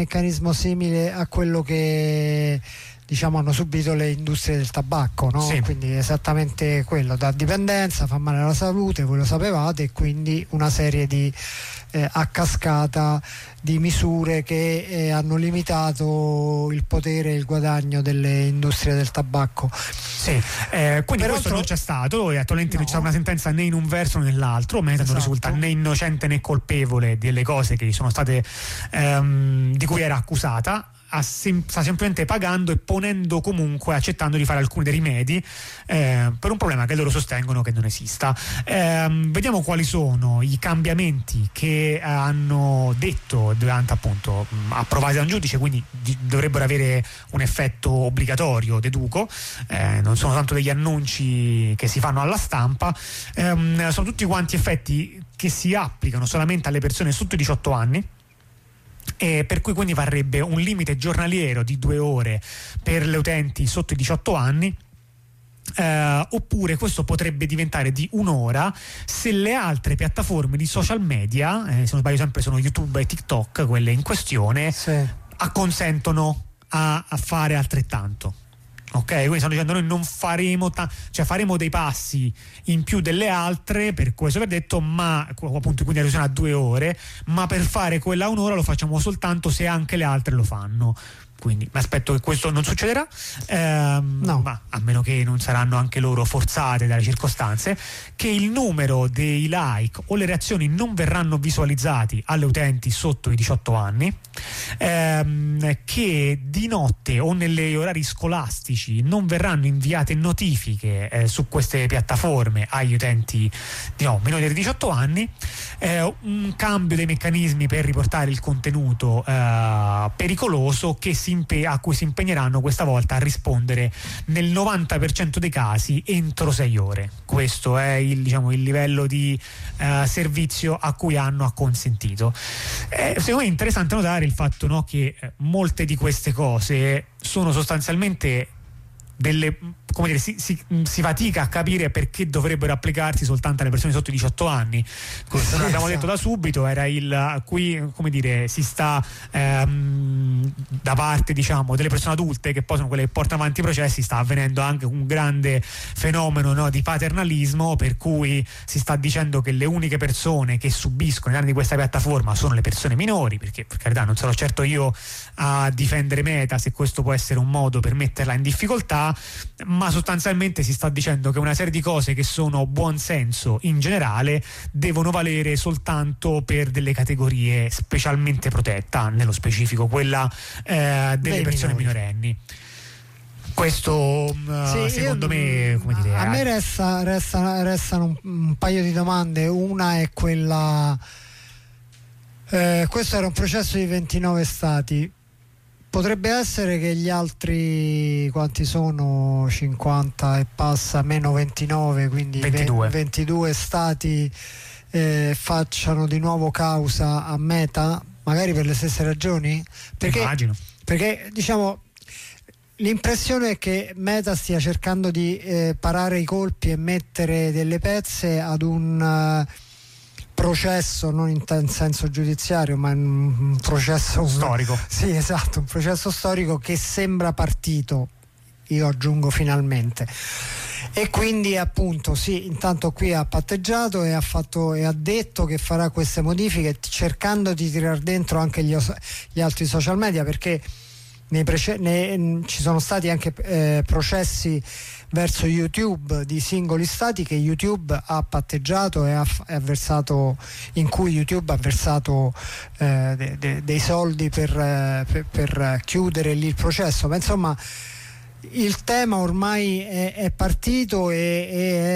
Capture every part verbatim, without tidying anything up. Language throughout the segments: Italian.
meccanismo simile a quello che diciamo hanno subito le industrie del tabacco, no? Sì. Quindi esattamente quello, dà dipendenza, fa male alla salute, voi lo sapevate, e quindi una serie di eh, a cascata di misure che eh, hanno limitato il potere e il guadagno delle industrie del tabacco. Sì, eh, quindi Peraltro, questo non c'è stato e attualmente no. non c'è una sentenza né in un verso né nell'altro. Meta non Esatto. risulta né innocente né colpevole delle cose che sono state ehm, di cui era accusata. Sem- sta semplicemente pagando e ponendo comunque, accettando di fare alcuni dei rimedi eh, per un problema che loro sostengono che non esista. Eh, vediamo quali sono i cambiamenti che hanno detto durante, appunto, approvati da un giudice, quindi di- dovrebbero avere un effetto obbligatorio, deduco. Eh, non sono tanto degli annunci che si fanno alla stampa, eh, sono tutti quanti effetti che si applicano solamente alle persone sotto i diciotto anni. E per cui quindi varrebbe un limite giornaliero di due ore per le utenti sotto i diciotto anni. Uh, oppure questo potrebbe diventare di un'ora se le altre piattaforme di social media, eh, se non sbaglio sempre sono YouTube e TikTok quelle in questione, Sì. acconsentono a, a fare altrettanto. Ok, quindi stanno dicendo noi non faremo ta- cioè faremo dei passi in più delle altre per questo verdetto, ma appunto quindi riduzione a due ore, ma per fare quella un'ora lo facciamo soltanto se anche le altre lo fanno. Quindi mi aspetto che questo non succederà, ehm, no. ma a meno che non saranno anche loro forzate dalle circostanze, che il numero dei like o le reazioni non verranno visualizzati alle utenti sotto i diciotto anni, ehm, che di notte o negli orari scolastici non verranno inviate notifiche eh, su queste piattaforme agli utenti no, minori di diciotto anni, eh, un cambio dei meccanismi per riportare il contenuto eh, pericoloso che si a cui si impegneranno questa volta a rispondere nel novanta per cento dei casi entro sei ore. Questo è il, diciamo, il livello di uh, servizio a cui hanno acconsentito. Eh, secondo me è interessante notare il fatto, no, che eh, molte di queste cose sono sostanzialmente delle, come dire, si, si, si fatica a capire perché dovrebbero applicarsi soltanto alle persone sotto i diciotto anni. Questo noi abbiamo detto da subito, era il qui, come dire, si sta ehm, da parte, diciamo, delle persone adulte, che poi sono quelle che portano avanti i processi, sta avvenendo anche un grande fenomeno, no, di paternalismo, per cui si sta dicendo che le uniche persone che subiscono i danni di questa piattaforma sono le persone minori, perché per carità non sarò certo io a difendere Meta se questo può essere un modo per metterla in difficoltà, ma sostanzialmente si sta dicendo che una serie di cose che sono buon senso in generale devono valere soltanto per delle categorie specialmente protette, nello specifico quella eh, delle Dei persone minori. minorenni. Questo uh, sì, secondo io, me, come dire, a me resta, resta, restano un, un paio di domande. Una è quella, eh, questo era un processo di ventinove stati. Potrebbe essere che gli altri, quanti sono? cinquanta e passa, meno ventinove, quindi ventidue, ventidue stati eh, facciano di nuovo causa a Meta, magari per le stesse ragioni? Perché, immagino. Perché diciamo l'impressione è che Meta stia cercando di eh, parare i colpi e mettere delle pezze ad un uh, processo, non in t- senso giudiziario, ma in un processo storico. Sì, esatto, un processo storico che sembra partito, io aggiungo finalmente. E quindi appunto sì, intanto qui ha patteggiato e ha fatto e ha detto che farà queste modifiche, cercando di tirar dentro anche gli, os- gli altri social media, perché nei prece- nei, ci sono stati anche eh, processi verso YouTube di singoli stati che YouTube ha patteggiato e ha, ha versato, in cui YouTube ha versato eh, de, de, dei soldi per, eh, per, per chiudere lì il processo. Ma insomma il tema ormai è, è partito e,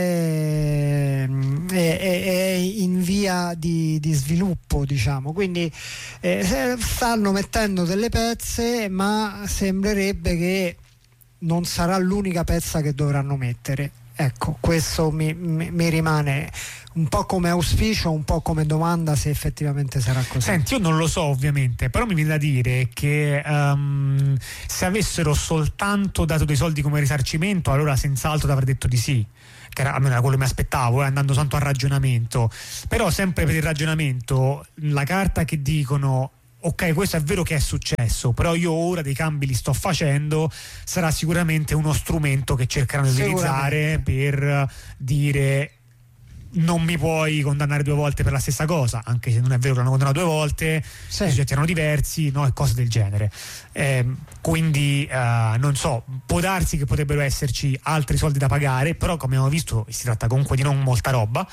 e è, è, è in via di, di sviluppo, diciamo, quindi eh, stanno mettendo delle pezze, ma sembrerebbe che non sarà l'unica pezza che dovranno mettere. Ecco, questo mi, mi, mi rimane un po' come auspicio, un po' come domanda se effettivamente sarà così. Senti, io non lo so ovviamente, però mi viene da dire che um, se avessero soltanto dato dei soldi come risarcimento, allora senz'altro avrei detto di sì, che era, almeno era quello che mi aspettavo, eh, andando tanto al ragionamento. Però sempre per il ragionamento, la carta che dicono ok, questo è vero che è successo, però io ora dei cambi li sto facendo, sarà sicuramente uno strumento che cercheranno di utilizzare per dire non mi puoi condannare due volte per la stessa cosa, anche se non è vero che l'hanno condannato due volte, sì. I soggetti erano diversi, no, e cose del genere. Eh, quindi eh, non so, può darsi che potrebbero esserci altri soldi da pagare, però come abbiamo visto si tratta comunque di non molta roba.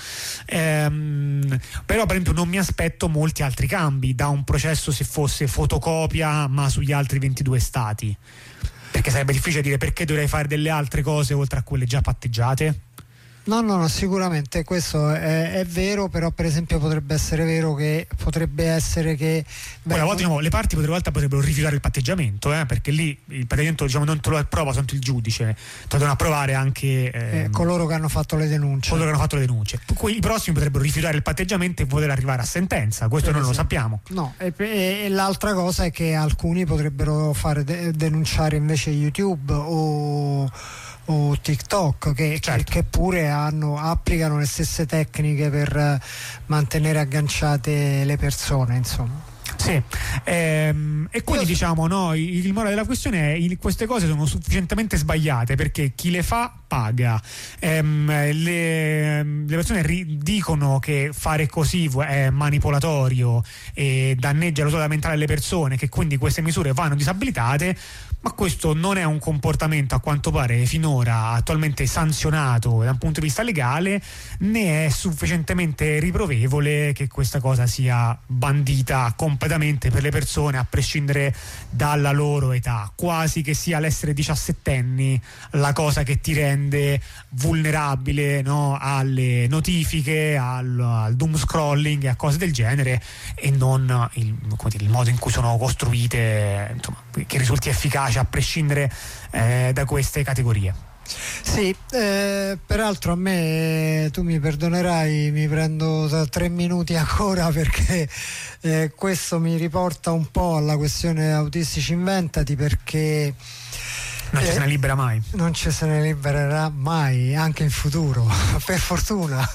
Ehm, però per esempio non mi aspetto molti altri cambi da un processo se fosse fotocopia ma sugli altri ventidue stati, perché sarebbe difficile dire perché dovrei fare delle altre cose oltre a quelle già patteggiate. No, no, no, sicuramente questo è, è vero, però per esempio potrebbe essere vero che potrebbe essere che poi a volte diciamo, le parti potrebbero, potrebbero rifiutare il patteggiamento, eh, perché lì il patteggiamento diciamo, non te lo approva soltanto il giudice, te lo devono approvare anche eh, eh, coloro che hanno fatto le denunce. Coloro che hanno fatto le denunce. I prossimi potrebbero rifiutare il patteggiamento e poter arrivare a sentenza, questo per non esempio. Lo sappiamo. No, e, e l'altra cosa è che alcuni potrebbero fare de- denunciare invece YouTube o o TikTok che, certo. che, che pure hanno, applicano le stesse tecniche per mantenere agganciate le persone, insomma. Sì, ehm, e quindi Io... diciamo no, il, il morale della questione è che queste cose sono sufficientemente sbagliate perché chi le fa paga. Ehm, le, le persone ri- dicono che fare così è manipolatorio e danneggia la salute mentale delle persone, che quindi queste misure vanno disabilitate, ma questo non è un comportamento a quanto pare finora attualmente sanzionato da un punto di vista legale, né è sufficientemente riprovevole che questa cosa sia bandita completamente per le persone a prescindere dalla loro età, quasi che sia l'essere diciassettenni la cosa che ti rende vulnerabile, no, alle notifiche, al, al doom scrolling e a cose del genere, e non il, come dire, il modo in cui sono costruite, insomma, che risulti efficace a prescindere eh, da queste categorie. Sì, eh, peraltro a me, tu mi perdonerai, mi prendo tre minuti ancora perché eh, questo mi riporta un po' alla questione Autistici Inventati, perché non ci eh, se ne libera mai. Non ci se ne libererà mai, anche in futuro, per fortuna.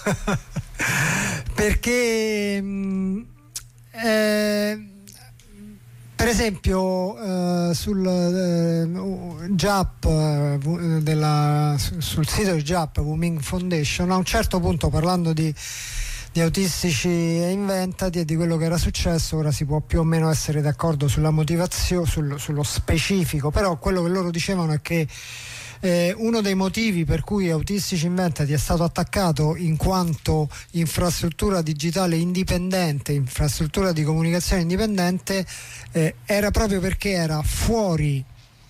Perché mh, eh, per esempio eh, sul eh, J A P eh, della, sul sito di J A P, Wuming Foundation, a un certo punto, parlando di di Autistici e Inventati e di quello che era successo, ora si può più o meno essere d'accordo sulla motivazione, sul, sullo specifico, però quello che loro dicevano è che eh, uno dei motivi per cui Autistici Inventati è stato attaccato in quanto infrastruttura digitale indipendente, infrastruttura di comunicazione indipendente, eh, era proprio perché era fuori.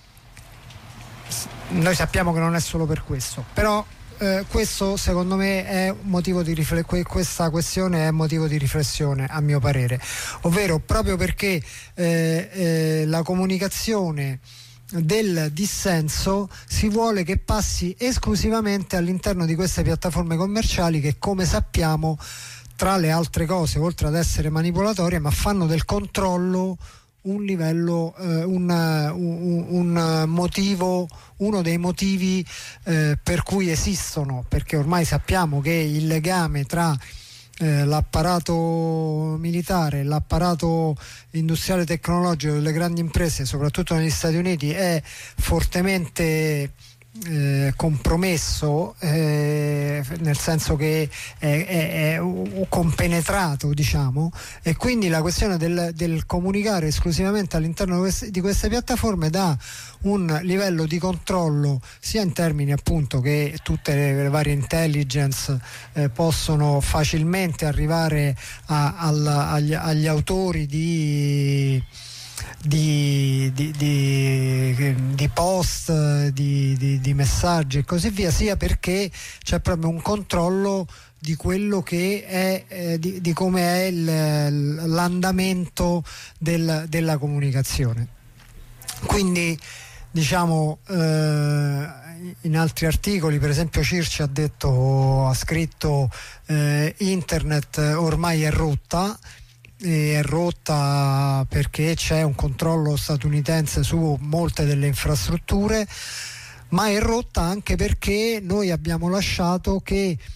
Noi sappiamo che non è solo per questo, però Eh, questo secondo me è motivo di rifle- questa questione è motivo di riflessione, a mio parere, ovvero proprio perché eh, eh, la comunicazione del dissenso si vuole che passi esclusivamente all'interno di queste piattaforme commerciali che, come sappiamo, tra le altre cose, oltre ad essere manipolatorie, ma fanno del controllo un livello, eh, un, un, un motivo, uno dei motivi eh, per cui esistono, perché ormai sappiamo che il legame tra eh, l'apparato militare, l'apparato industriale tecnologico delle grandi imprese, soprattutto negli Stati Uniti, è fortemente Eh, compromesso, eh, nel senso che è, è, è compenetrato, diciamo, e quindi la questione del, del comunicare esclusivamente all'interno di queste, di queste piattaforme dà un livello di controllo sia in termini appunto che tutte le, le varie intelligence eh, possono facilmente arrivare a, al, agli, agli autori di Di, di, di, di post, di, di, di messaggi e così via, sia perché c'è proprio un controllo di quello che è eh, di, di come è il, l'andamento del, della comunicazione. Quindi diciamo eh, in altri articoli, per esempio Circe ha detto, ha scritto eh, internet ormai è rotta, è rotta perché c'è un controllo statunitense su molte delle infrastrutture, ma è rotta anche perché noi abbiamo lasciato che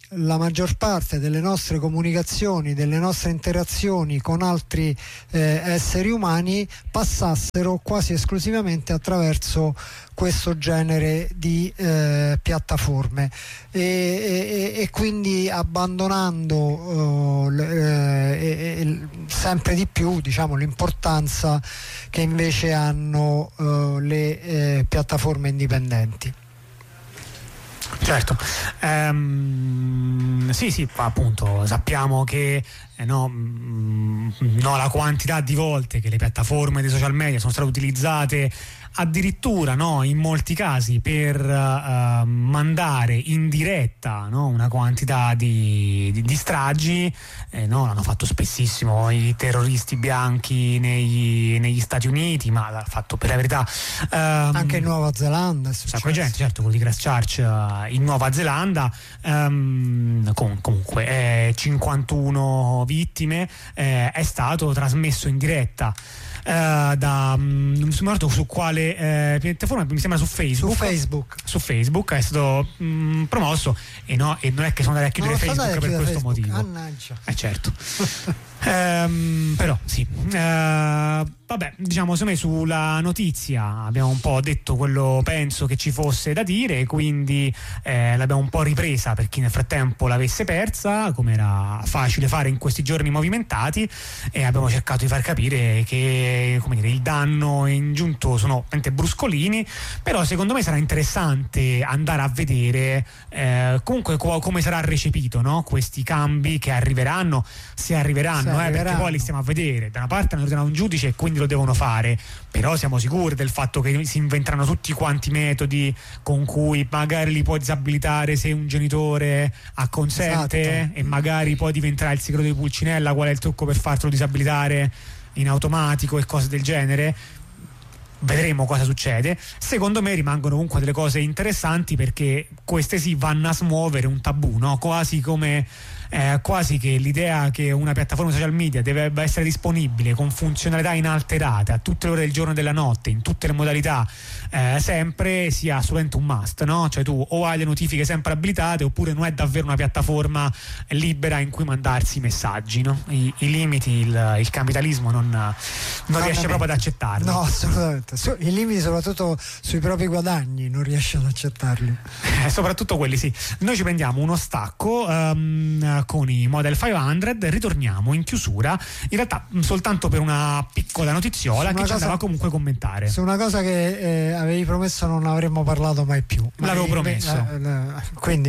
la maggior parte delle nostre comunicazioni, delle nostre interazioni con altri eh, esseri umani passassero quasi esclusivamente attraverso questo genere di eh, piattaforme e, e, e quindi abbandonando uh, eh, eh, sempre di più, diciamo, l'importanza che invece hanno uh, le eh, piattaforme indipendenti. Certo, ehm, sì sì, appunto sappiamo che eh, no, mh, no, la quantità di volte che le piattaforme dei social media sono state utilizzate addirittura, no, in molti casi per uh, mandare in diretta, no, una quantità di, di, di stragi, eh, no, l'hanno fatto spessissimo i terroristi bianchi negli, negli Stati Uniti, ma l'ha fatto per la verità um, anche in Nuova Zelanda, sacco gente, certo, quello di Christchurch uh, in Nuova Zelanda, um, com- comunque eh, cinquantuno vittime, eh, è stato trasmesso in diretta Uh, da um, non mi ricordo su quale eh, piattaforma, mi sembra su Facebook. Su Facebook, su Facebook è stato um, promosso e, no, e non è che sono andati a chiudere no, Facebook per questo Facebook. motivo. Annaggia. Eh certo. um, però sì. Uh, vabbè, diciamo, secondo me sulla notizia abbiamo un po' detto quello penso che ci fosse da dire, quindi eh, l'abbiamo un po' ripresa per chi nel frattempo l'avesse persa, come era facile fare in questi giorni movimentati, e abbiamo cercato di far capire che, come dire, il danno ingiunto sono veramente bruscolini, però secondo me sarà interessante andare a vedere eh, comunque co- come sarà recepito, no? Questi cambi che arriveranno, se arriveranno, se eh, arriveranno. perché poi li stiamo a vedere. Da una parte hanno ordinato un giudice e quindi lo devono fare, però siamo sicuri del fatto che si inventeranno tutti quanti metodi con cui magari li puoi disabilitare se un genitore acconsente, esatto. E magari poi diventerà il segreto di Pulcinella qual è il trucco per fartelo disabilitare in automatico e cose del genere. Vedremo cosa succede. Secondo me rimangono comunque delle cose interessanti, perché queste sì vanno a smuovere un tabù, no? Quasi come eh, quasi che l'idea che una piattaforma social media deve essere disponibile con funzionalità inalterate a tutte le ore del giorno e della notte, in tutte le modalità, eh, sempre, sia assolutamente un must, no? Cioè tu o hai le notifiche sempre abilitate oppure non è davvero una piattaforma libera in cui mandarsi messaggi, no? I, i limiti il, il capitalismo non, non riesce proprio ad accettarli. No, assolutamente. Su, i limiti soprattutto sui propri guadagni non riesce ad accettarli. Eh, soprattutto quelli, sì. Noi ci prendiamo uno stacco um, con i Model cinquecento, ritorniamo in chiusura, in realtà soltanto per una piccola notiziola che cosa, ci andava comunque a commentare. Su una cosa che eh, avevi promesso non avremmo parlato mai più. L'avevo promesso. Eh, eh, quindi